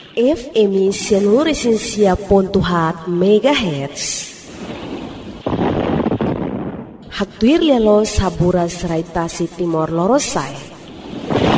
FM Seluruh Pontuhat MHz. Haktuir lelo sabura serai tasi timor lorosai.